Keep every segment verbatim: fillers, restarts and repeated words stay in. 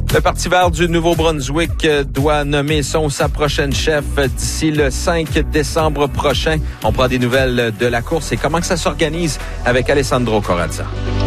Le Parti vert du Nouveau-Brunswick doit nommer son ou sa prochaine chef d'ici le cinq décembre prochain. On prend des nouvelles de la course et comment que ça s'organise avec Alessandro Corazza.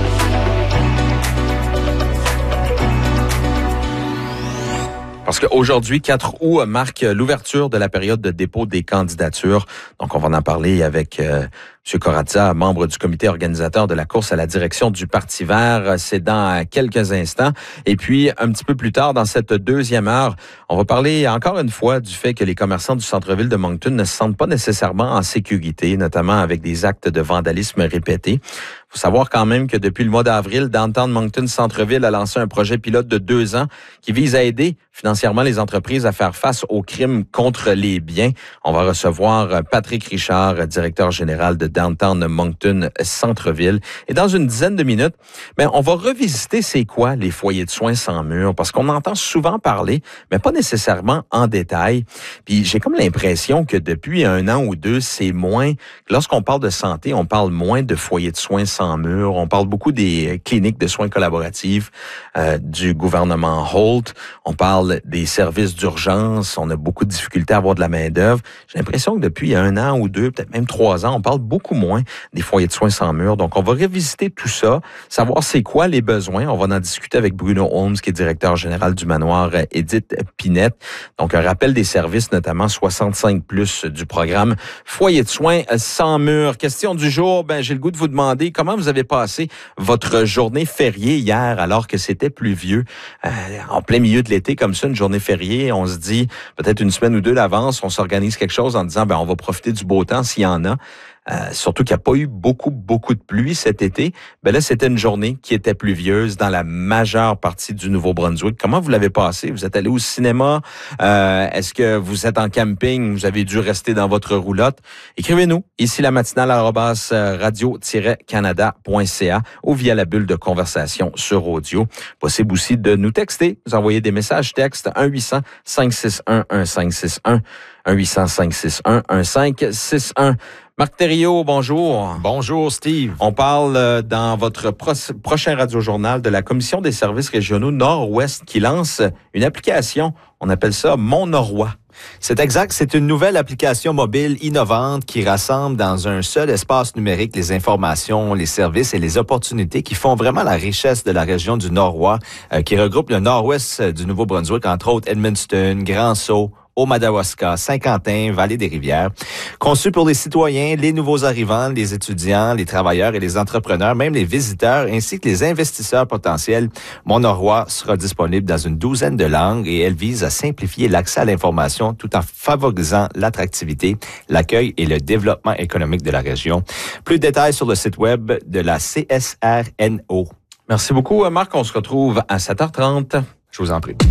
Parce qu'aujourd'hui, quatre août, marque l'ouverture de la période de dépôt des candidatures. Donc, on va en parler avec euh, M. Corazza, membre du comité organisateur de la course à la direction du Parti vert. C'est dans quelques instants. Et puis, un petit peu plus tard, dans cette deuxième heure, on va parler encore une fois du fait que les commerçants du centre-ville de Moncton ne se sentent pas nécessairement en sécurité, notamment avec des actes de vandalisme répétés. Il faut savoir quand même que depuis le mois d'avril, Downtown Moncton Centre-Ville a lancé un projet pilote de deux ans qui vise à aider financièrement les entreprises à faire face aux crimes contre les biens. On va recevoir Patrick Richard, directeur général de Downtown Moncton Centre-Ville. Et dans une dizaine de minutes, ben, on va revisiter c'est quoi les foyers de soins sans mur, parce qu'on entend souvent parler, mais pas nécessairement en détail. Puis j'ai comme l'impression que depuis un an ou deux, c'est moins, lorsqu'on parle de santé, on parle moins de foyers de soins sans mur. On parle beaucoup des cliniques de soins collaboratifs euh, du gouvernement Holt. On parle des services d'urgence. On a beaucoup de difficultés à avoir de la main-d'œuvre. J'ai l'impression que depuis un an ou deux, peut-être même trois ans, on parle beaucoup moins des foyers de soins sans mur. Donc, on va revisiter tout ça, savoir c'est quoi les besoins. On va en discuter avec Bruno Holmes, qui est directeur général du manoir Edith Pinette. Donc, un rappel des services, notamment soixante-cinq plus du programme Foyer de soins sans mur. Question du jour, ben j'ai le goût de vous demander comment vous avez passé votre journée fériée hier alors que c'était pluvieux. Euh, en plein milieu de l'été, comme ça, une journée fériée, on se dit peut-être une semaine ou deux d'avance, on s'organise quelque chose en disant ben on va profiter du beau temps s'il y en a. Euh, surtout qu'il n'y a pas eu beaucoup, beaucoup de pluie cet été. Ben là, c'était une journée qui était pluvieuse dans la majeure partie du Nouveau-Brunswick. Comment vous l'avez passé? Vous êtes allé au cinéma? Euh, est-ce que vous êtes en camping? Vous avez dû rester dans votre roulotte? Écrivez-nous ici la matinale arobase radio-canada point c a ou via la bulle de conversation sur audio. Possible aussi de nous texter, nous envoyer des messages textes un huit cents cinq six un un cinq six un, un huit cents cinq six un un cinq six un. Marc Thériault, bonjour. Bonjour, Steve. On parle euh, dans votre pro- prochain radiojournal de la Commission des services régionaux Nord-Ouest qui lance une application, on appelle ça Mon Norois. C'est exact. C'est une nouvelle application mobile innovante qui rassemble dans un seul espace numérique les informations, les services et les opportunités qui font vraiment la richesse de la région du Norois, euh, qui regroupe le nord-ouest du Nouveau-Brunswick, entre autres Edmundston, Grand-Sault, au Madawaska, Saint-Quentin, Vallée-des-Rivières. Conçu pour les citoyens, les nouveaux arrivants, les étudiants, les travailleurs et les entrepreneurs, même les visiteurs, ainsi que les investisseurs potentiels, Mon Norois sera disponible dans une douzaine de langues et elle vise à simplifier l'accès à l'information tout en favorisant l'attractivité, l'accueil et le développement économique de la région. Plus de détails sur le site web de la C S R N O. Merci beaucoup, Marc. On se retrouve à sept heures trente. Je vous en prie.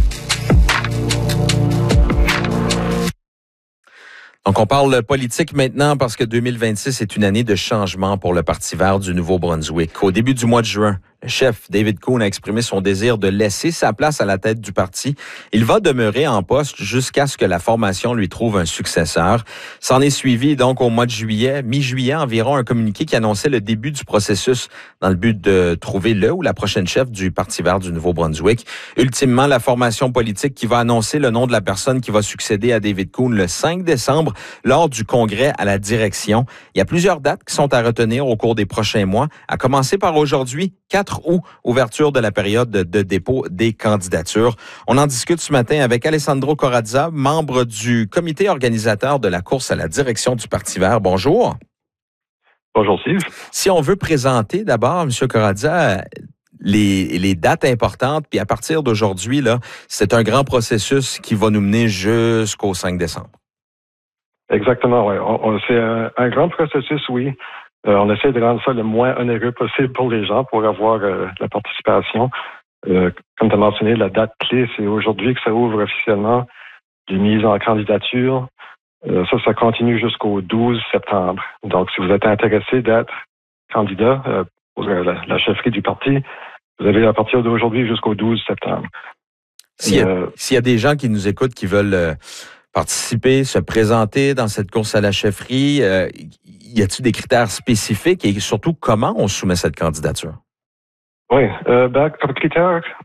Donc, on parle politique maintenant parce que deux mille vingt-six est une année de changement pour le Parti vert du Nouveau-Brunswick. Au début du mois de juin, le chef David Coon a exprimé son désir de laisser sa place à la tête du parti. Il va demeurer en poste jusqu'à ce que la formation lui trouve un successeur. S'en est suivi donc au mois de juillet, mi-juillet environ, un communiqué qui annonçait le début du processus dans le but de trouver le ou la prochaine chef du Parti vert du Nouveau-Brunswick. Ultimement, la formation politique qui va annoncer le nom de la personne qui va succéder à David Coon le cinq décembre lors du congrès à la direction. Il y a plusieurs dates qui sont à retenir au cours des prochains mois, à commencer par aujourd'hui, quatre août, ouverture de la période de dépôt des candidatures. On en discute ce matin avec Alessandro Corazza, membre du comité organisateur de la course à la direction du Parti vert. Bonjour. Bonjour, Steve. Si on veut présenter d'abord, M. Corazza, les, les dates importantes, puis à partir d'aujourd'hui, là, c'est un grand processus qui va nous mener jusqu'au cinq décembre. Exactement, oui. On, on, c'est un, un grand processus, oui. Euh, on essaie de rendre ça le moins onéreux possible pour les gens pour avoir euh, la participation. Euh, comme tu as mentionné, la date clé, c'est aujourd'hui que ça ouvre officiellement les mises en candidature. Euh, ça, ça continue jusqu'au douze septembre. Donc, si vous êtes intéressé d'être candidat euh, pour la, la chefferie du parti, vous avez à partir d'aujourd'hui jusqu'au douze septembre. S'il y a, euh, s'il y a des gens qui nous écoutent qui veulent euh, participer, se présenter dans cette course à la chefferie, euh, y a-t-il des critères spécifiques et surtout comment on soumet cette candidature? Oui, euh, ben, comme critère,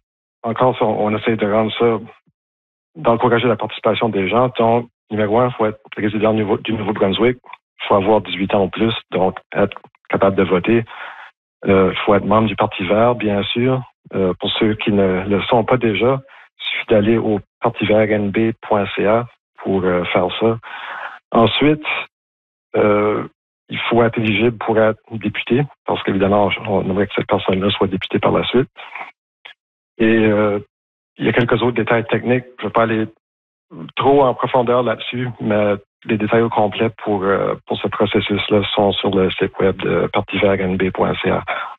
encore, on, on essaie de rendre ça, d'encourager la participation des gens. Donc, numéro un, il faut être résident du, du Nouveau-Brunswick. Il faut avoir dix-huit ans ou plus, donc être capable de voter. Il euh, faut être membre du Parti vert, bien sûr. Euh, pour ceux qui ne le sont pas déjà, il suffit d'aller au parti vert n b point c a pour euh, faire ça. Ensuite, euh, il faut être éligible pour être député, parce qu'évidemment, on aimerait que cette personne-là soit députée par la suite. Et euh, il y a quelques autres détails techniques. Je ne vais pas aller trop en profondeur là-dessus, mais les détails au complet pour, euh, pour ce processus-là sont sur le site web de parti vert n b point c a.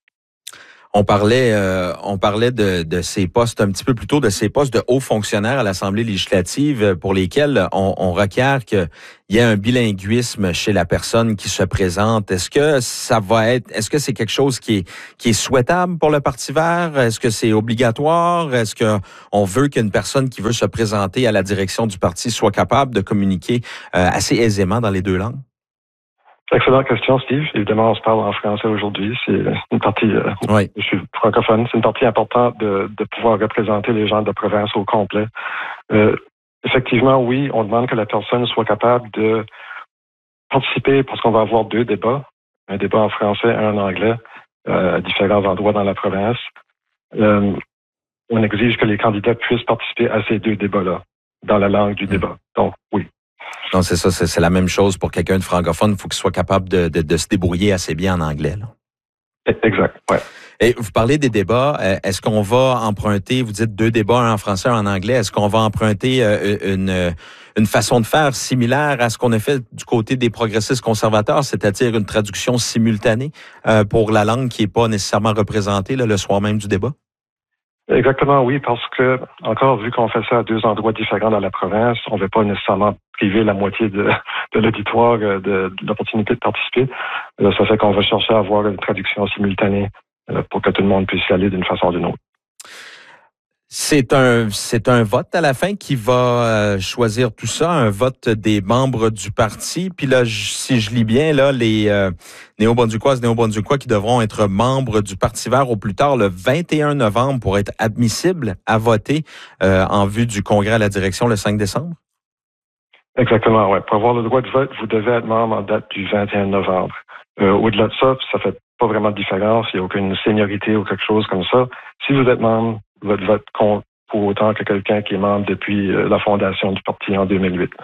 On parlait, euh, on parlait de, de ces postes un petit peu plus tôt, de ces postes de hauts fonctionnaires à l'Assemblée législative pour lesquels on, on requiert qu'il y ait un bilinguisme chez la personne qui se présente. Est-ce que ça va être, est-ce que c'est quelque chose qui est, qui est souhaitable pour le Parti vert? Est-ce que c'est obligatoire? Est-ce que on veut qu'une personne qui veut se présenter à la direction du parti soit capable de communiquer euh, assez aisément dans les deux langues? Excellente question, Steve. Évidemment, on se parle en français aujourd'hui. C'est une partie, euh, oui. Je suis francophone, c'est une partie importante de, de pouvoir représenter les gens de la province au complet. Euh, effectivement, oui, on demande que la personne soit capable de participer parce qu'on va avoir deux débats, un débat en français et un en anglais euh, à différents endroits dans la province. Euh, on exige que les candidats puissent participer à ces deux débats-là dans la langue du mmh. débat. Donc, oui. Non, c'est ça, c'est, c'est la même chose pour quelqu'un de francophone. Il faut qu'il soit capable de, de, de se débrouiller assez bien en anglais. Là. Exact, ouais. Et vous parlez des débats. Est-ce qu'on va emprunter, vous dites deux débats, un en français, un en anglais, est-ce qu'on va emprunter une, une façon de faire similaire à ce qu'on a fait du côté des progressistes conservateurs, c'est-à-dire une traduction simultanée pour la langue qui n'est pas nécessairement représentée là, le soir même du débat? Exactement, oui, parce que, encore, vu qu'on fait ça à deux endroits différents dans la province, on ne veut pas nécessairement priver la moitié de, de l'auditoire de, de l'opportunité de participer. Ça fait qu'on va chercher à avoir une traduction simultanée pour que tout le monde puisse y aller d'une façon ou d'une autre. C'est un, c'est un vote à la fin qui va choisir tout ça, un vote des membres du parti. Puis là, si je lis bien, là, les euh, néo-brunswickoises, néo-brunswickois qui devront être membres du Parti vert au plus tard le vingt et un novembre pour être admissibles à voter euh, en vue du congrès à la direction le cinq décembre? Exactement, ouais. Pour avoir le droit de vote, vous devez être membre en date du vingt et un novembre. Euh, au-delà de ça, ça fait pas vraiment de différence. Il n'y a aucune seniorité ou quelque chose comme ça. Si vous êtes membre, votre vote compte pour autant que quelqu'un qui est membre depuis la fondation du parti en deux mille huit.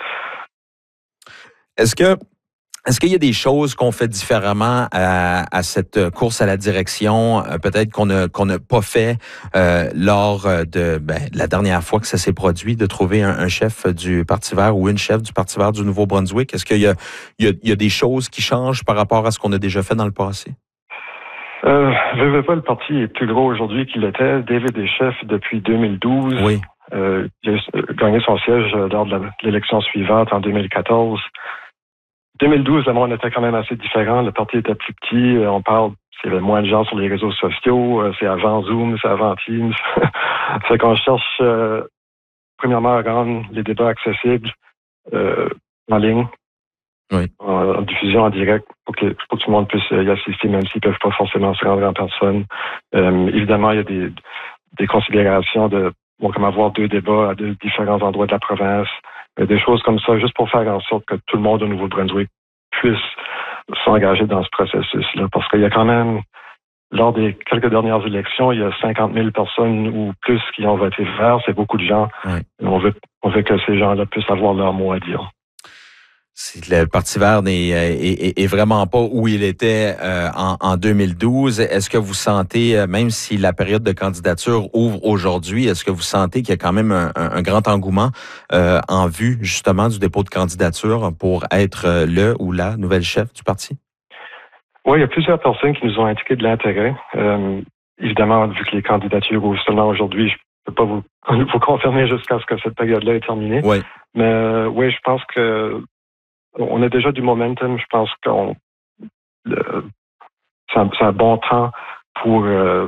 Est-ce que Est-ce qu'il y a des choses qu'on fait différemment à, à cette course à la direction, peut-être qu'on n'a qu'on n'a pas fait euh, lors de ben, la dernière fois que ça s'est produit, de trouver un, un chef du Parti vert ou une chef du Parti vert du Nouveau-Brunswick? Est-ce qu'il y a, il y a, il y a des choses qui changent par rapport à ce qu'on a déjà fait dans le passé? Euh, je veux pas, le parti est plus gros aujourd'hui qu'il était. David est chef depuis deux mille douze. Oui. Euh, il a gagné son siège lors de, la, de l'élection suivante en deux mille quatorze. deux mil douze, le monde était quand même assez différent. Le parti était plus petit. On parle, il y avait moins de gens sur les réseaux sociaux. C'est avant Zoom, c'est avant Teams. C'est qu'on cherche, euh, premièrement, à rendre les débats accessibles euh, en ligne, oui. en, en diffusion en direct, pour que, pour que tout le monde puisse y assister, même s'ils ne peuvent pas forcément se rendre en personne. Euh, évidemment, il y a des, des considérations de bon, comme avoir deux débats à deux différents endroits de la province. Des choses comme ça, juste pour faire en sorte que tout le monde au Nouveau-Brunswick puisse s'engager dans ce processus-là. Parce qu'il y a quand même, lors des quelques dernières élections, il y a cinquante mille personnes ou plus qui ont voté vert. C'est beaucoup de gens. Oui. On veut, on veut que ces gens-là puissent avoir leur mot à dire. C'est le Parti vert n'est est, est vraiment pas où il était euh, en, en deux mille douze. Est-ce que vous sentez, même si la période de candidature ouvre aujourd'hui, est-ce que vous sentez qu'il y a quand même un, un, un grand engouement euh, en vue justement du dépôt de candidature pour être le ou la nouvelle chef du parti? Oui, il y a plusieurs personnes qui nous ont indiqué de l'intérêt. Euh, évidemment, vu que les candidatures ouvrent seulement aujourd'hui, je ne peux pas vous, vous confirmer jusqu'à ce que cette période-là est terminée. Oui. Mais euh, oui, je pense que on a déjà du momentum. Je pense qu'on le, c'est, un, c'est un bon temps pour euh,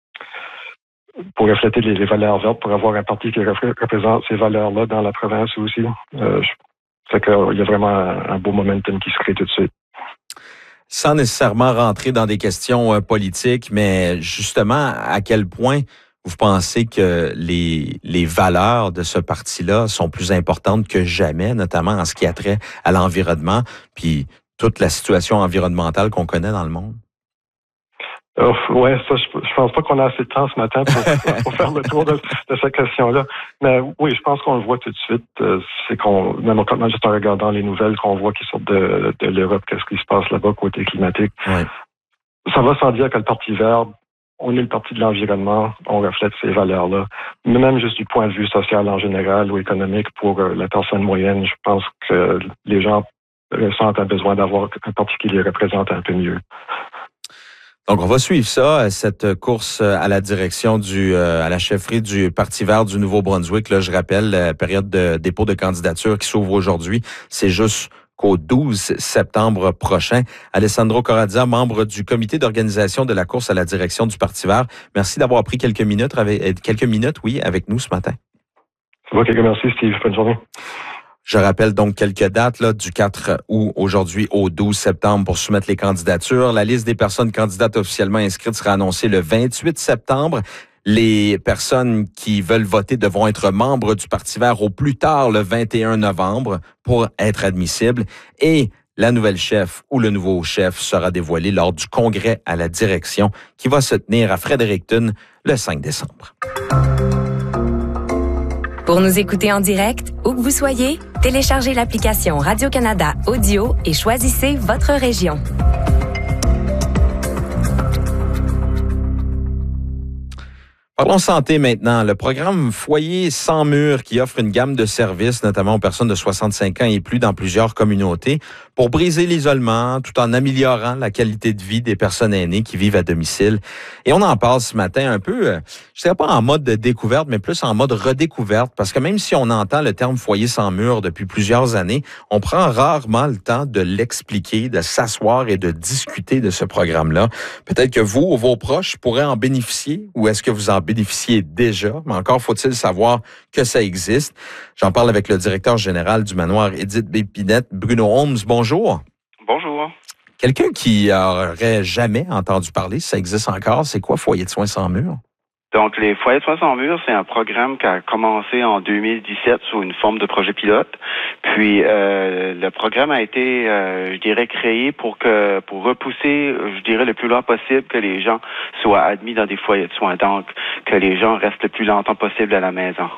pour refléter les, les valeurs vertes, pour avoir un parti qui représente ces valeurs-là dans la province aussi. Euh, je, c'est qu'il y a vraiment un, un beau momentum qui se crée tout de suite. Sans nécessairement rentrer dans des questions euh, politiques, mais justement, à quel point vous pensez que les, les valeurs de ce parti-là sont plus importantes que jamais, notamment en ce qui a trait à l'environnement, puis toute la situation environnementale qu'on connaît dans le monde? Euh, oui, ça, je, je pense pas qu'on a assez de temps ce matin pour, pour faire le tour de, de cette question-là. Mais oui, je pense qu'on le voit tout de suite. Euh, c'est qu'on, même juste en regardant les nouvelles qu'on voit qui sortent de, de l'Europe, qu'est-ce qui se passe là-bas côté climatique. Oui. Ça va sans dire que le Parti vert, on est le parti de l'environnement, on reflète ces valeurs-là. Mais même juste du point de vue social en général ou économique pour euh, la personne moyenne, je pense que les gens ressentent un besoin d'avoir un parti qui les représente un peu mieux. Donc, on va suivre ça, cette course à la direction du, euh, à la chefferie du Parti vert du Nouveau-Brunswick. Là, je rappelle, la période de dépôt de candidature qui s'ouvre aujourd'hui, c'est juste qu'au douze septembre prochain. Alessandro Corazza, membre du comité d'organisation de la course à la direction du Parti vert. Merci d'avoir pris quelques minutes avec, quelques minutes, oui, avec nous ce matin. OK, merci Steve. Bonne journée. Je rappelle donc quelques dates là, du quatre août aujourd'hui au douze septembre pour soumettre les candidatures. La liste des personnes candidates officiellement inscrites sera annoncée le vingt-huit septembre. Les personnes qui veulent voter devront être membres du Parti vert au plus tard le vingt et un novembre pour être admissibles. Et la nouvelle chef ou le nouveau chef sera dévoilé lors du congrès à la direction qui va se tenir à Fredericton le cinq décembre. Pour nous écouter en direct, où que vous soyez, téléchargez l'application Radio-Canada Audio et choisissez votre région. Parlons santé maintenant. Le programme Foyer sans mur qui offre une gamme de services, notamment aux personnes de soixante-cinq ans et plus dans plusieurs communautés, pour briser l'isolement tout en améliorant la qualité de vie des personnes aînées qui vivent à domicile. Et on en parle ce matin un peu, je ne dirais pas en mode de découverte, mais plus en mode redécouverte, parce que même si on entend le terme foyer sans mur depuis plusieurs années, on prend rarement le temps de l'expliquer, de s'asseoir et de discuter de ce programme-là. Peut-être que vous ou vos proches pourraient en bénéficier, ou est-ce que vous en bénéficiez déjà, mais encore faut-il savoir que ça existe. J'en parle avec le directeur général du manoir Édith Bépinette, Bruno Holmes. Bonjour. Bonjour. Quelqu'un qui aurait jamais entendu parler, si ça existe encore, c'est quoi Foyer de soins sans mur? Donc, les foyers de soins sans mur, c'est un programme qui a commencé en deux mille dix-sept sous une forme de projet pilote. Puis, euh, le programme a été, euh, je dirais, créé pour que, pour repousser, je dirais, le plus loin possible que les gens soient admis dans des foyers de soins. Donc, que les gens restent le plus longtemps possible à la maison.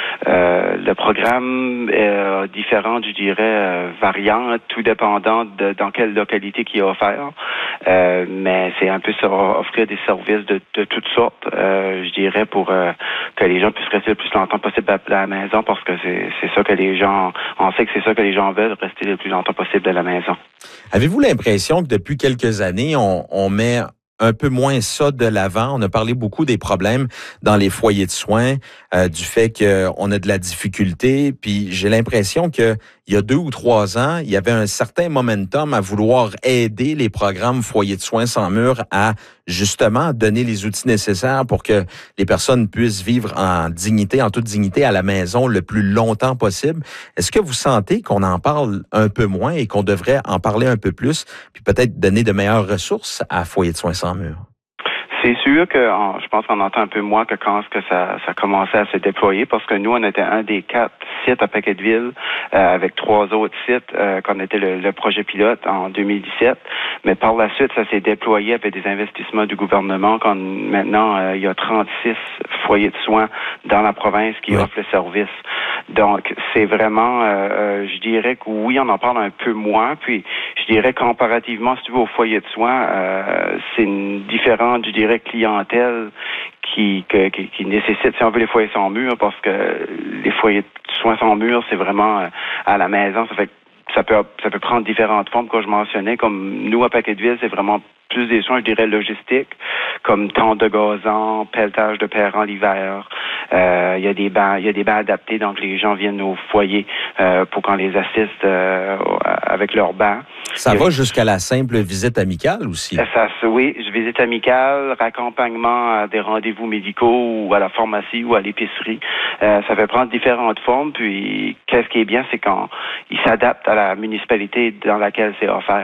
Euh, le programme est euh, différent, je dirais, euh, variant, tout dépendant de dans quelle localité qui est offert. Euh, mais c'est un peu ça, offrir des services de, de toutes sortes, euh, je dirais, pour euh, que les gens puissent rester le plus longtemps possible à, à la maison, parce que c'est, c'est ça que les gens, on sait que c'est ça que les gens veulent, rester le plus longtemps possible à la maison. Avez-vous l'impression que depuis quelques années, on, on met un peu moins ça de l'avant? On a parlé beaucoup des problèmes dans les foyers de soins, euh, du fait qu'on a de la difficulté. Puis j'ai l'impression que il y a deux ou trois ans, il y avait un certain momentum à vouloir aider les programmes foyers de soins sans mur à justement donner les outils nécessaires pour que les personnes puissent vivre en dignité, en toute dignité à la maison le plus longtemps possible. Est-ce que vous sentez qu'on en parle un peu moins et qu'on devrait en parler un peu plus, puis peut-être donner de meilleures ressources à foyers de soins sans mur? C'est sûr que on, je pense qu'on entend un peu moins que quand que ça, ça commençait à se déployer, parce que nous, on était un des quatre sites à Packetteville, euh, avec trois autres sites, euh, qu'on était le, le projet pilote en deux mille dix-sept. Mais par la suite, ça s'est déployé avec des investissements du gouvernement. Quand maintenant, euh, il y a trente-six foyers de soins dans la province qui ouais. offrent le service. Donc, c'est vraiment, euh, je dirais que oui, on en parle un peu moins. Puis, je dirais comparativement, si tu veux, au foyer de soins, euh, c'est une différente, je dirais, clientèle qui, que, qui, qui nécessite, si on veut, les foyers sans mur, parce que les foyers de soins sans mur, c'est vraiment euh, à la maison. Ça fait que ça peut, ça peut prendre différentes formes, comme je mentionnais. Comme nous, à Packetteville, c'est vraiment plus des soins, je dirais, logistiques, comme tonte de gazon, pelletage de perron l'hiver. Euh, il y a des bancs, il y a des bancs adaptés, donc les gens viennent au foyer euh, pour qu'on les assiste euh, avec leurs bancs. Ça va jusqu'à la simple visite amicale aussi? Ça, oui, visite amicale, raccompagnement à des rendez-vous médicaux ou à la pharmacie ou à l'épicerie. Euh, ça peut prendre différentes formes, puis qu'est-ce qui est bien, c'est quand ils s'adaptent à la municipalité dans laquelle c'est offert.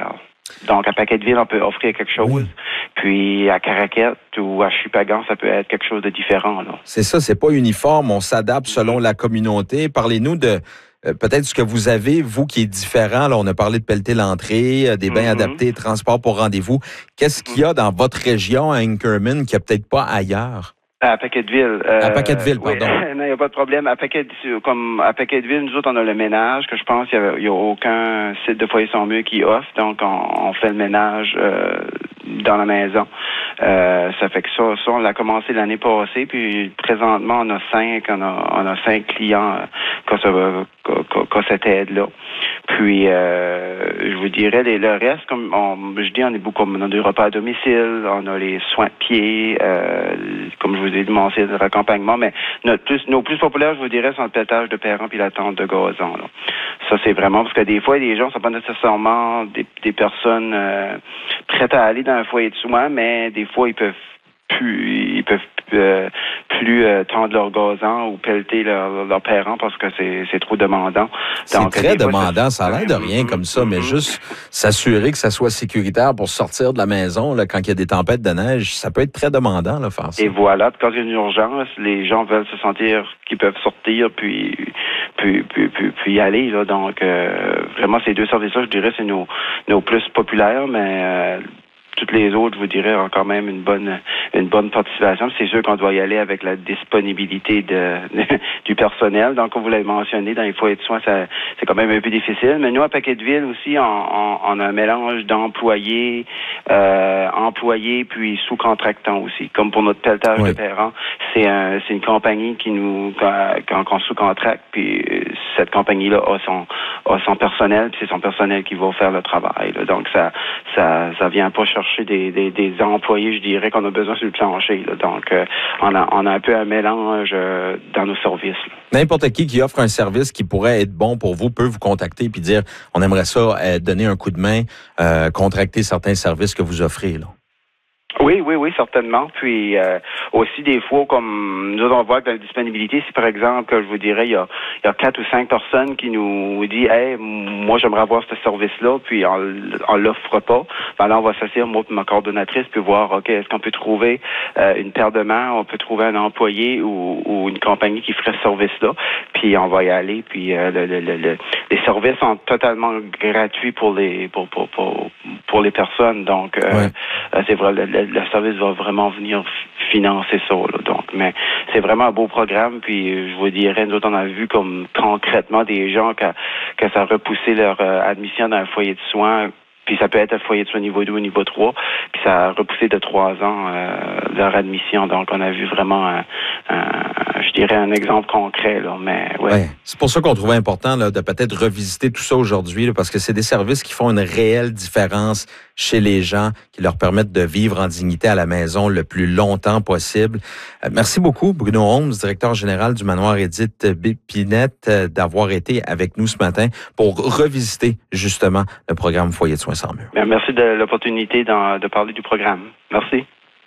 Donc, à Paquetteville, on peut offrir quelque chose. Oui. Puis, à Caraquette ou à Chupagan, ça peut être quelque chose de différent. Là. C'est ça, c'est pas uniforme. On s'adapte selon la communauté. Parlez-nous de euh, peut-être ce que vous avez, vous, qui est différent. Là, on a parlé de pelleter l'entrée, euh, des bains mm-hmm. adaptés, transport pour rendez-vous. Qu'est-ce qu'il y a dans votre région à Inkerman qu'il n'y a peut-être pas ailleurs? À Paquetteville. Euh, à Paquetteville, pardon. Oui. Non, il n'y a pas de problème. À Paquetteville, comme à Paquetteville, nous autres, on a le ménage, que je pense qu'il n'y a, a aucun site de foyer sans mur qui offre. Donc, on, on fait le ménage euh, dans la maison. Euh, ça fait que ça, ça, on l'a commencé l'année passée, puis présentement, on a cinq, on a, on a cinq clients euh, qui ont cette aide-là. Puis, euh, je vous dirais, les, le reste, comme on, je dis, on est beaucoup, on a des repas à domicile, on a les soins de pied, euh, comme je vous ai dit, mon site de raccompagnement, mais notre plus, nos plus populaires, je vous dirais, sont le pelletage de perron puis la tente de gazon. Là. Ça, c'est vraiment, parce que des fois, les gens ne sont pas nécessairement des, des personnes euh, prêtes à aller dans un foyer de soins, mais des fois, ils peuvent plus, ils peuvent euh, plus euh, tendre leur gazon ou pelleter leur, leur perron parce que c'est, c'est trop demandant. C'est Donc, très demandant. Fois, ça a l'air de rien mm-hmm. comme ça, mais mm-hmm. juste s'assurer que ça soit sécuritaire pour sortir de la maison là, quand il y a des tempêtes de neige, ça peut être très demandant, là, faire ça. Et voilà, quand il y a une urgence, les gens veulent se sentir qu'ils peuvent sortir puis puis puis puis, puis y aller. Là. Donc, euh, vraiment, ces deux services-là, je dirais, c'est nos, nos plus populaires, mais euh, toutes les autres, je vous dirais, ont quand même une bonne une bonne participation. C'est sûr qu'on doit y aller avec la disponibilité de, du personnel. Donc, comme vous l'avez mentionné, dans les foyers de soins, ça, c'est quand même un peu difficile. Mais nous, à Paquetteville aussi, on, on, on a un mélange d'employés, euh, employés puis sous-contractants aussi. Comme pour notre pelletage oui. de perron, c'est, un, c'est une compagnie qui nous qu'on, qu'on sous-contracte, puis cette compagnie-là a son, a son personnel, puis c'est son personnel qui va faire le travail. Là. Donc, ça ça ça vient pas chercher Des, des, des employés, je dirais, qu'on a besoin sur le plancher. Là. Donc, euh, on, a, on a un peu un mélange euh, dans nos services. Là. N'importe qui qui offre un service qui pourrait être bon pour vous peut vous contacter et dire on aimerait ça euh, donner un coup de main, euh, contracter certains services que vous offrez. Là. Oui, oui, oui, certainement. Puis euh, aussi des fois, comme nous on voit que la disponibilité, si par exemple, que je vous dirais, il y a, il y a quatre ou cinq personnes qui nous disent hey, moi j'aimerais avoir ce service-là, puis on, on l'offre pas. Ben là, on va s'asseoir, moi et ma coordonnatrice, puis voir, OK, est-ce qu'on peut trouver euh, une paire de mains, on peut trouver un employé ou, ou une compagnie qui ferait ce service-là, puis on va y aller, puis euh, le, le, le, les services sont totalement gratuits pour les pour pour pour, pour les personnes. Donc euh, ouais. c'est vrai, le, le le service va vraiment venir financer ça. Là. Donc, mais c'est vraiment un beau programme. Puis je vous dirais, nous autres, on a vu comme concrètement des gens que, que ça a repoussé leur euh, admission dans un foyer de soins. Puis ça peut être un foyer de soins niveau deux ou niveau trois. Puis ça a repoussé de trois ans euh, leur admission. Donc, on a vu vraiment, un, un, je dirais, un exemple concret. Là. Mais ouais. ouais. C'est pour ça qu'on trouvait important là, de peut-être revisiter tout ça aujourd'hui, là, parce que c'est des services qui font une réelle différence chez les gens, qui leur permettent de vivre en dignité à la maison le plus longtemps possible. Euh, merci beaucoup, Bruno Holmes, directeur général du Manoir Édith Bépinette, euh, d'avoir été avec nous ce matin pour revisiter justement le programme Foyer de soins sans mur. Bien, merci de l'opportunité de, de parler du programme. Merci.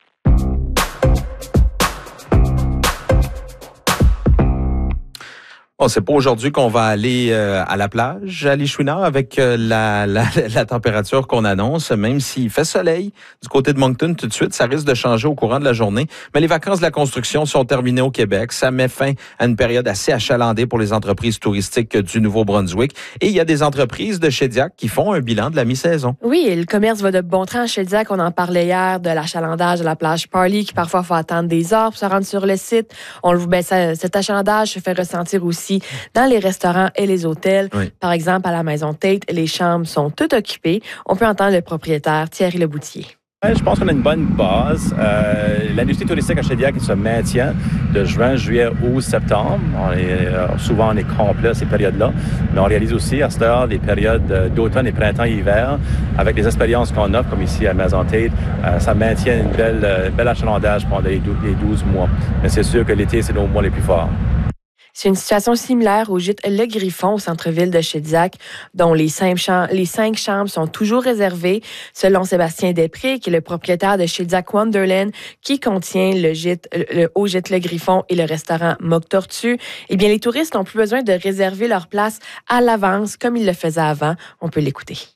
Bon, c'est pas aujourd'hui qu'on va aller euh, à la plage à l'Ichouinard avec euh, la, la, la température qu'on annonce, même s'il fait soleil du côté de Moncton tout de suite, ça risque de changer au courant de la journée. Mais les vacances de la construction sont terminées au Québec. Ça met fin à une période assez achalandée pour les entreprises touristiques du Nouveau-Brunswick. Et il y a des entreprises de Shediac qui font un bilan de la mi-saison. Oui, et le commerce va de bon train à Shediac. On en parlait hier de l'achalandage de la plage Parley, qui parfois faut attendre des heures pour se rendre sur le site. On le ben, ça, cet achalandage se fait ressentir aussi dans les restaurants et les hôtels. Oui. Par exemple, à la Maison Tate, les chambres sont toutes occupées. On peut entendre le propriétaire, Thierry Leboutier. Je pense qu'on a une bonne base. Euh, l'industrie touristique à Shediac se maintient de juin, juillet, août, septembre. On est, euh, souvent, on est complet à ces périodes-là. Mais on réalise aussi à cette heure des périodes d'automne et printemps et hiver. Avec les expériences qu'on a, comme ici à Maison Tate, euh, ça maintient une belle, euh, bel achalandage pendant les douze mois. Mais c'est sûr que l'été, c'est nos mois les plus forts. C'est une situation similaire au gîte Le Griffon au centre-ville de Shediac, dont les cinq, cham- les cinq chambres sont toujours réservées, selon Sébastien Després, qui est le propriétaire de Shediac Wonderland, qui contient le gîte, le haut gîte Le Griffon et le restaurant Mock Tortue. Eh bien, les touristes n'ont plus besoin de réserver leur place à l'avance comme ils le faisaient avant. On peut l'écouter.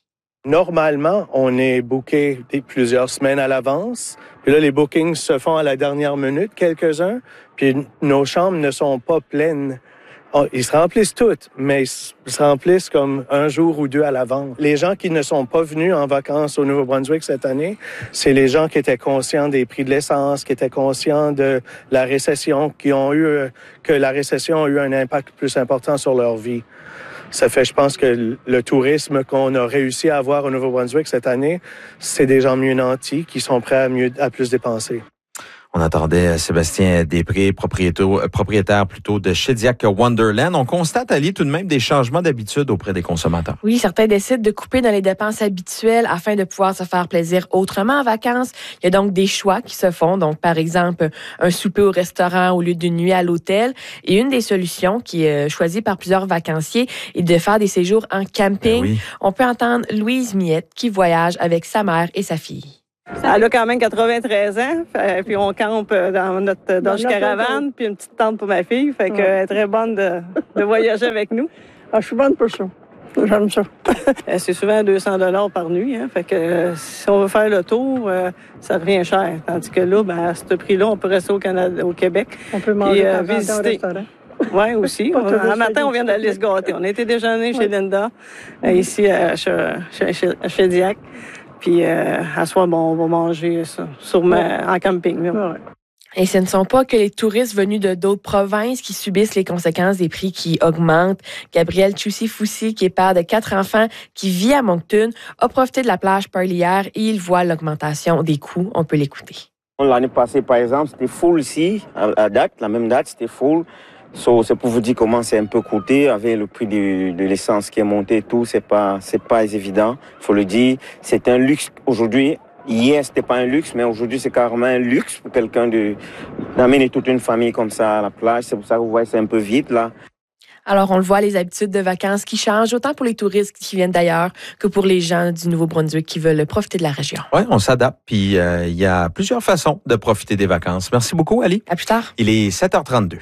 Normalement, on est booké plusieurs semaines à l'avance. Puis là, les bookings se font à la dernière minute, quelques-uns. Puis nos chambres ne sont pas pleines. Ils se remplissent toutes, mais ils se remplissent comme un jour ou deux à l'avance. Les gens qui ne sont pas venus en vacances au Nouveau-Brunswick cette année, c'est les gens qui étaient conscients des prix de l'essence, qui étaient conscients de la récession, qui ont eu, que la récession a eu un impact plus important sur leur vie. Ça fait, je pense, que le tourisme qu'on a réussi à avoir au Nouveau-Brunswick cette année, c'est des gens mieux nantis qui sont prêts à, mieux, à plus dépenser. On attendait Sébastien Després, propriétaire, propriétaire plutôt de Shediac Wonderland. On constate, Ali, tout de même des changements d'habitude auprès des consommateurs. Oui, certains décident de couper dans les dépenses habituelles afin de pouvoir se faire plaisir autrement en vacances. Il y a donc des choix qui se font. Donc, par exemple, un souper au restaurant au lieu d'une nuit à l'hôtel. Et une des solutions qui est choisie par plusieurs vacanciers est de faire des séjours en camping. Ben oui. On peut entendre Louise Miette qui voyage avec sa mère et sa fille. Elle a quand même quatre-vingt-treize ans, puis on campe dans notre Dodge Caravane, puis une petite tente pour ma fille, fait qu'elle est très bonne de, de voyager avec nous. Ah, je suis bonne pour ça. J'aime ça. C'est souvent deux cents dollars par nuit, hein, fait que si on veut faire le tour, ça devient cher. Tandis que là, ben, à ce prix-là, on peut rester au Canada, au Québec. On peut manger et, euh, visiter. Au restaurant. Oui, aussi. Un matin, on vient d'aller se gâter. On a été déjeuner chez oui. Linda, ici à, chez, chez, à Shediac. Puis, euh, à soir, bon, on va manger ça, sûrement ouais. en camping. Là. Ouais. Et ce ne sont pas que les touristes venus de d'autres provinces qui subissent les conséquences des prix qui augmentent. Gabriel Choussy-Foussi, qui est père de quatre enfants, qui vit à Moncton, a profité de la plage Pearl hier et il voit l'augmentation des coûts. On peut l'écouter. L'année passée, par exemple, c'était full ici, à date, la même date, c'était full. So, c'est pour vous dire comment c'est un peu coûté avec le prix de, de l'essence qui est monté et tout. C'est pas, c'est pas évident. Faut le dire. C'est un luxe aujourd'hui. Hier, c'était pas un luxe, mais aujourd'hui, c'est carrément un luxe pour quelqu'un de, d'amener toute une famille comme ça à la plage. C'est pour ça que vous voyez, c'est un peu vite, là. Alors, on le voit, les habitudes de vacances qui changent, autant pour les touristes qui viennent d'ailleurs que pour les gens du Nouveau-Brunswick qui veulent profiter de la région. Oui, on s'adapte, puis euh, il y a plusieurs façons de profiter des vacances. Merci beaucoup, Ali. À plus tard. Il est sept heures trente-deux.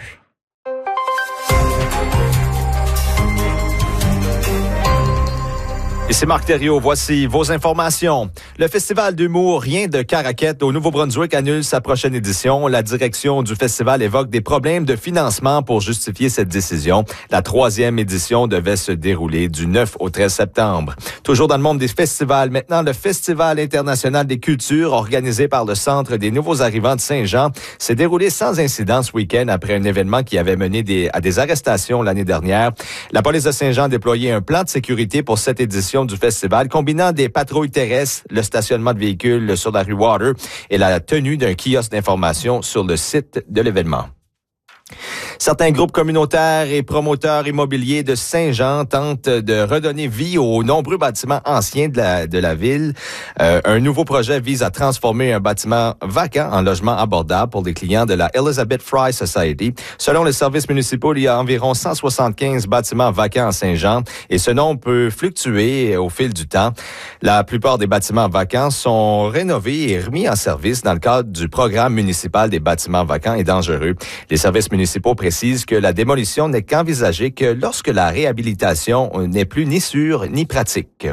Et c'est Marc Thériault. Voici vos informations. Le Festival d'humour Rien de Caraquette au Nouveau-Brunswick annule sa prochaine édition. La direction du festival évoque des problèmes de financement pour justifier cette décision. La troisième édition devait se dérouler du neuf au treize septembre. Toujours dans le monde des festivals, maintenant le Festival international des cultures organisé par le Centre des nouveaux arrivants de Saint-Jean s'est déroulé sans incident ce week-end après un événement qui avait mené des, à des arrestations l'année dernière. La police de Saint-Jean a déployé un plan de sécurité pour cette édition du festival, combinant des patrouilles terrestres, le stationnement de véhicules sur la rue Water et la tenue d'un kiosque d'information sur le site de l'événement. Certains groupes communautaires et promoteurs immobiliers de Saint-Jean tentent de redonner vie aux nombreux bâtiments anciens de la, de la ville. Euh, un nouveau projet vise à transformer un bâtiment vacant en logement abordable pour les clients de la Elizabeth Fry Society. Selon les services municipaux, il y a environ cent soixante-quinze bâtiments vacants à Saint-Jean et ce nombre peut fluctuer au fil du temps. La plupart des bâtiments vacants sont rénovés et remis en service dans le cadre du programme municipal des bâtiments vacants et dangereux. Les services municipaux précisent que la démolition n'est qu'envisagée que lorsque la réhabilitation n'est plus ni sûre ni pratique.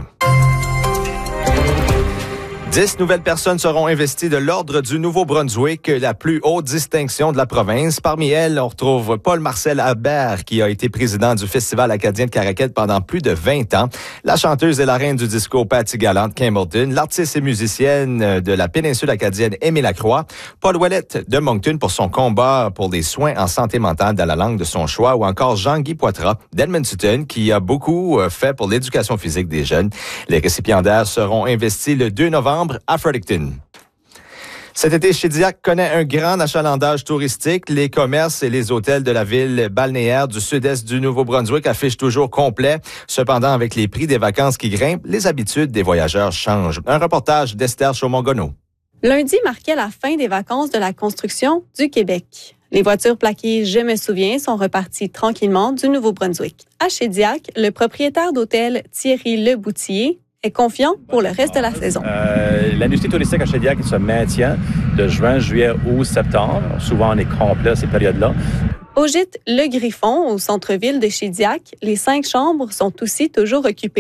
Dix nouvelles personnes seront investies de l'Ordre du Nouveau-Brunswick, la plus haute distinction de la province. Parmi elles, on retrouve Paul-Marcel Habert, qui a été président du Festival acadien de Caraquette pendant plus de vingt ans. La chanteuse et la reine du disco Patty Galante Campbellton, l'artiste et musicienne de la péninsule acadienne Aimée Lacroix, Paul Ouellette de Moncton pour son combat pour des soins en santé mentale dans la langue de son choix, ou encore Jean-Guy Poitras d'Edmundston, qui a beaucoup fait pour l'éducation physique des jeunes. Les récipiendaires seront investis le deux novembre à Fredericton. Cet été, Shediac connaît un grand achalandage touristique. Les commerces et les hôtels de la ville balnéaire du sud-est du Nouveau-Brunswick affichent toujours complet. Cependant, avec les prix des vacances qui grimpent, les habitudes des voyageurs changent. Un reportage d'Esther Chaumont-Gonneau. Lundi marquait la fin des vacances de la construction du Québec. Les voitures plaquées « Je me souviens » sont reparties tranquillement du Nouveau-Brunswick. À Shediac, le propriétaire d'hôtel Thierry Leboutillier est confiant pour le reste de la saison. Euh, l'industrie touristique à Shediac se maintient de juin, juillet, août, septembre. Souvent, on est complet à ces périodes-là. Au gîte Le Griffon, au centre-ville de Shediac, les cinq chambres sont aussi toujours occupées.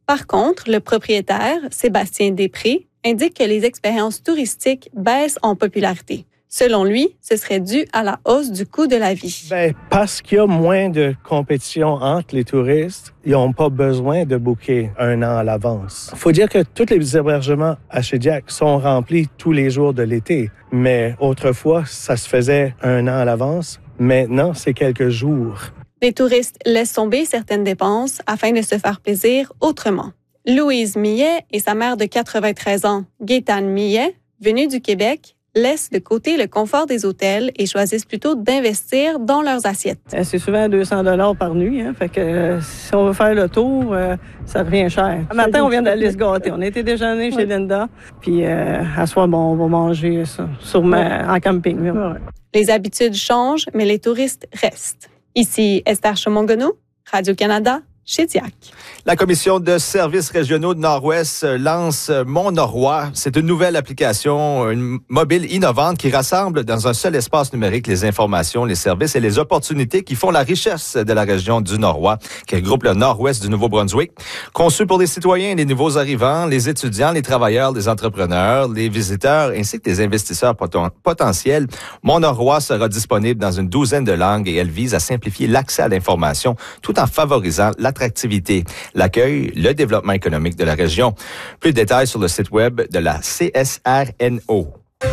Par contre, le propriétaire, Sébastien Després, indique que les expériences touristiques baissent en popularité. Selon lui, ce serait dû à la hausse du coût de la vie. Ben, parce qu'il y a moins de compétition entre les touristes, ils n'ont pas besoin de booker un an à l'avance. Il faut dire que tous les hébergements à Shediac sont remplis tous les jours de l'été. Mais autrefois, ça se faisait un an à l'avance. Maintenant, c'est quelques jours. Les touristes laissent tomber certaines dépenses afin de se faire plaisir autrement. Louise Millet et sa mère de quatre-vingt-treize ans, Gaétane Millet, venue du Québec, laissent de côté le confort des hôtels et choisissent plutôt d'investir dans leurs assiettes. C'est souvent deux cents dollars par nuit, hein, fait que euh, si on veut faire le tour, euh, ça revient cher. Un matin, on vient d'aller se gâter. On a été déjeuner chez Linda, puis euh, à soir, bon, on va manger ça, sûrement en camping. Ouais. Les habitudes changent, mais les touristes restent. Ici Esther Chomongono, Radio-Canada, Shediac. La Commission de services régionaux de Nord-Ouest lance Mon Norois. C'est une nouvelle application, une mobile innovante qui rassemble dans un seul espace numérique les informations, les services et les opportunités qui font la richesse de la région du Norois, qui regroupe le Nord-Ouest du Nouveau-Brunswick. Conçu pour les citoyens, les nouveaux arrivants, les étudiants, les travailleurs, les entrepreneurs, les visiteurs ainsi que les investisseurs poten- potentiels, Mon Norois sera disponible dans une douzaine de langues et elle vise à simplifier l'accès à l'information tout en favorisant l'attractivité, l'accueil, le développement économique de la région. Plus de détails sur le site web de la C S R N O.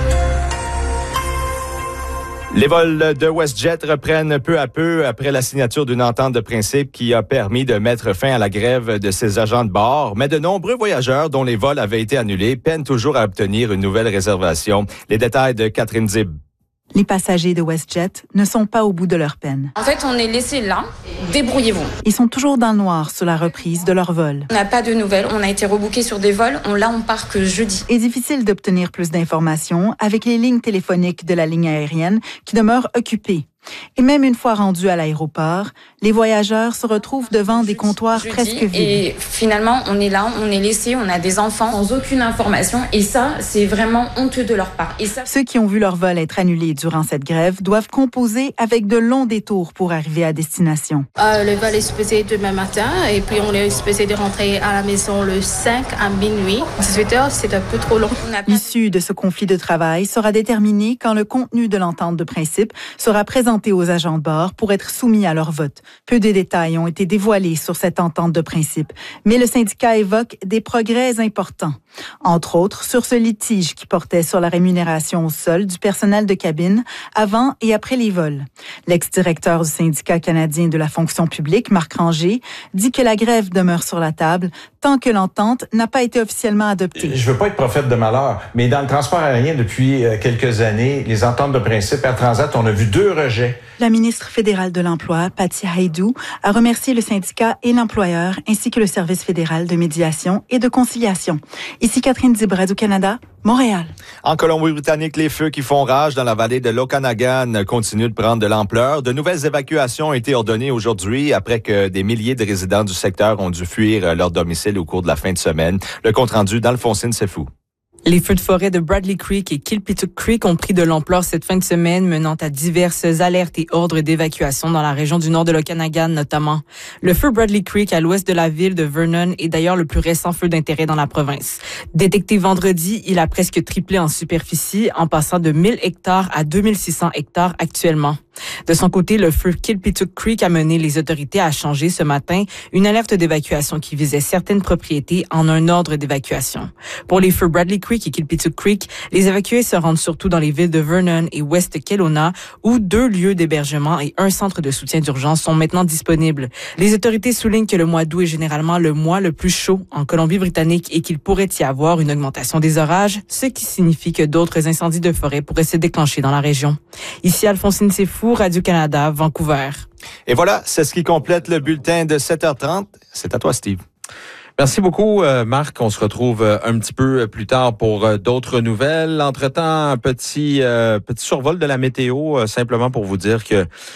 Les vols de WestJet reprennent peu à peu après la signature d'une entente de principe qui a permis de mettre fin à la grève de ses agents de bord. Mais de nombreux voyageurs dont les vols avaient été annulés peinent toujours à obtenir une nouvelle réservation. Les détails de Catherine Zib. Les passagers de WestJet ne sont pas au bout de leur peine. En fait, on est laissé là. Débrouillez-vous. Ils sont toujours dans le noir sur la reprise de leur vol. On n'a pas de nouvelles. On a été rebookés sur des vols. On, là, on part que jeudi. Il est difficile d'obtenir plus d'informations avec les lignes téléphoniques de la ligne aérienne qui demeurent occupées. Et même une fois rendus à l'aéroport, les voyageurs se retrouvent devant des comptoirs jeudi, presque vides. Et finalement, on est là, on est laissé, on a des enfants sans aucune information. Et ça, c'est vraiment honteux de leur part. Et ça... Ceux qui ont vu leur vol être annulé durant cette grève doivent composer avec de longs détours pour arriver à destination. Euh, le vol est supposé demain matin et puis on est supposé de rentrer à la maison le cinq à minuit. dix-huit heures, c'est un peu trop long. L'issue de ce conflit de travail sera déterminée quand le contenu de l'entente de principe sera présenté aux agents de bord pour être soumis à leur vote. Peu de détails ont été dévoilés sur cette entente de principe, mais le syndicat évoque des progrès importants. Entre autres, sur ce litige qui portait sur la rémunération au sol du personnel de cabine avant et après les vols. L'ex-directeur du syndicat canadien de la fonction publique, Marc Ranger, dit que la grève demeure sur la table tant que l'entente n'a pas été officiellement adoptée. Je veux pas être prophète de malheur, mais dans le transport aérien depuis quelques années, les ententes de principe Air Transat, on a vu deux rejets. La ministre fédérale de l'Emploi, Patty Haidou, a remercié le syndicat et l'employeur, ainsi que le service fédéral de médiation et de conciliation. Ici Catherine Dib, Radio-Canada, Montréal. En Colombie-Britannique, les feux qui font rage dans la vallée de l'Okanagan continuent de prendre de l'ampleur. De nouvelles évacuations ont été ordonnées aujourd'hui après que des milliers de résidents du secteur ont dû fuir leur domicile au cours de la fin de semaine. Le compte-rendu d'Alphonsine Sefou. Les feux de forêt de Bradley Creek et Kilpituck Creek ont pris de l'ampleur cette fin de semaine, menant à diverses alertes et ordres d'évacuation dans la région du nord de l'Okanagan notamment. Le feu Bradley Creek à l'ouest de la ville de Vernon est d'ailleurs le plus récent feu d'intérêt dans la province. Détecté vendredi, il a presque triplé en superficie, en passant de mille hectares à deux mille six cents hectares actuellement. De son côté, le feu Kilpituck Creek a mené les autorités à changer ce matin une alerte d'évacuation qui visait certaines propriétés en un ordre d'évacuation. Pour les feux Bradley Creek et Kilpituck Creek, les évacués se rendent surtout dans les villes de Vernon et West Kelowna, où deux lieux d'hébergement et un centre de soutien d'urgence sont maintenant disponibles. Les autorités soulignent que le mois d'août est généralement le mois le plus chaud en Colombie-Britannique et qu'il pourrait y avoir une augmentation des orages, ce qui signifie que d'autres incendies de forêt pourraient se déclencher dans la région. Ici Alphonsine Sefou, Radio-Canada, Vancouver. Et voilà, c'est ce qui complète le bulletin de sept heures trente. C'est à toi, Steve. Merci beaucoup, Marc. On se retrouve un petit peu plus tard pour d'autres nouvelles. Entre-temps, un petit, euh, petit survol de la météo, simplement pour vous dire que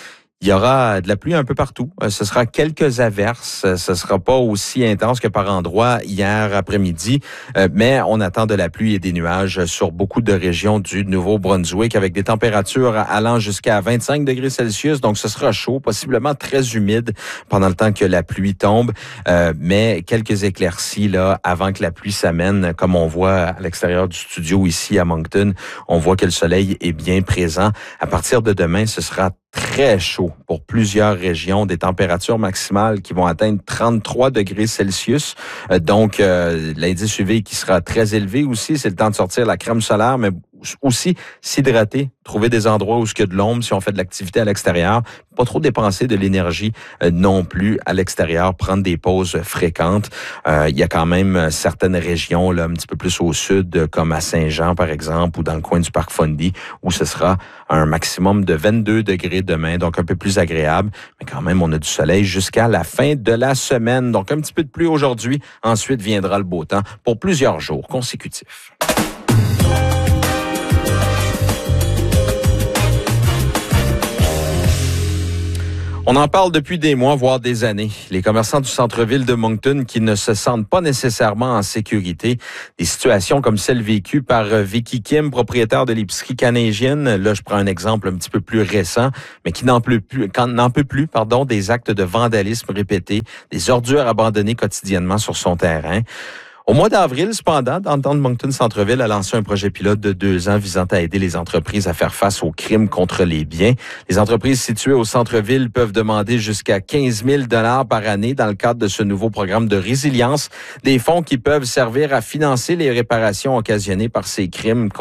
Il y aura de la pluie un peu partout. Ce sera quelques averses. Ce sera pas aussi intense que par endroits hier après-midi, mais on attend de la pluie et des nuages sur beaucoup de régions du Nouveau-Brunswick avec des températures allant jusqu'à vingt-cinq degrés Celsius. Donc, ce sera chaud, possiblement très humide pendant le temps que la pluie tombe, euh, mais quelques éclaircies là avant que la pluie s'amène. Comme on voit à l'extérieur du studio ici à Moncton, on voit que le soleil est bien présent. À partir de demain, ce sera très chaud pour plusieurs régions, des températures maximales qui vont atteindre trente-trois degrés Celsius. Euh, donc, euh, l'indice U V qui sera très élevé aussi. C'est le temps de sortir la crème solaire, mais aussi s'hydrater, trouver des endroits où il y a de l'ombre si on fait de l'activité à l'extérieur. Pas trop dépenser de l'énergie euh, non plus à l'extérieur, prendre des pauses fréquentes. Euh, il y a quand même certaines régions là, un petit peu plus au sud, comme à Saint-Jean par exemple, ou dans le coin du parc Fundy, où ce sera un maximum de vingt-deux degrés demain, donc un peu plus agréable. Mais quand même, on a du soleil jusqu'à la fin de la semaine. Donc un petit peu de pluie aujourd'hui. Ensuite viendra le beau temps pour plusieurs jours consécutifs. On en parle depuis des mois, voire des années. Les commerçants du centre-ville de Moncton qui ne se sentent pas nécessairement en sécurité. Des situations comme celle vécue par Vicky Kim, propriétaire de l'épicerie canadienne. Là, je prends un exemple un petit peu plus récent, mais qui n'en peut plus, n'en peut plus, pardon, des actes de vandalisme répétés, des ordures abandonnées quotidiennement sur son terrain. Au mois d'avril, cependant, Downtown Moncton Centre-Ville a lancé un projet pilote de deux ans visant à aider les entreprises à faire face aux crimes contre les biens. Les entreprises situées au centre-ville peuvent demander jusqu'à quinze mille dollars par année dans le cadre de ce nouveau programme de résilience, des fonds qui peuvent servir à financer les réparations occasionnées par ces crimes